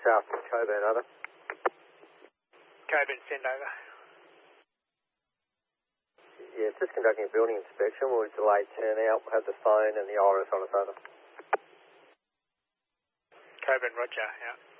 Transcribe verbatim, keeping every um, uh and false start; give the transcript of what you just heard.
South Coburn, over. Coburn, send over. Yeah, just conducting a building inspection. We'll delay turnout. We'll have the phone and the iris on us, over. Coburn, roger, yeah.